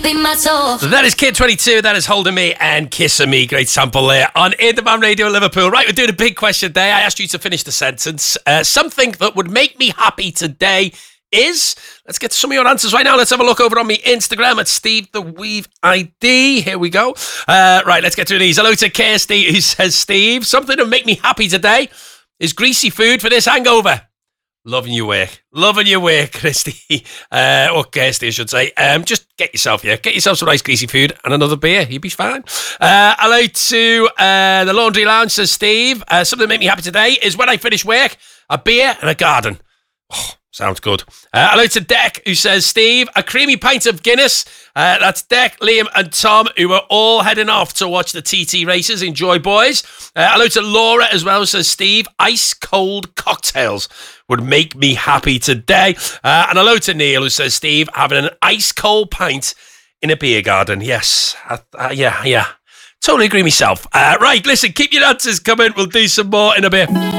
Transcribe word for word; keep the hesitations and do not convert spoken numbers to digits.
keeping my soul. That is Kid twenty-two, that is Holding Me and Kissing Me. Great sample there on In The Man Radio Liverpool. Right, we're doing a big question today. I asked you to finish the sentence. Uh, something that would make me happy today is... Let's get to some of your answers right now. Let's have a look over on me Instagram at Steve the Weave I D. Here we go. Uh, right, let's get through these. Hello to Kirsty, who says, Steve, something that would make me happy today is greasy food for this hangover. Loving your work. Loving your work, Christy. Uh, or Kirsty, I should say. Um, just get yourself, yeah. Get yourself some nice greasy food and another beer. You'll be fine. Uh, hello to uh, the Laundry Lounge, says Steve. Uh, something that make me happy today is when I finish work, a beer and a garden. Oh, sounds good. Uh, hello to Deck, who says, Steve, a creamy pint of Guinness. Uh, that's Deck, Liam and Tom, who are all heading off to watch the T T races. Enjoy, boys. Uh, hello to Laura as well, who says, Steve, ice cold cocktails would make me happy today. Uh, and hello to Neil, who says, Steve, having an ice cold pint in a beer garden. Yes. Uh, uh, yeah, yeah. Totally agree myself. Uh, right, listen, keep your answers coming. We'll do some more in a bit.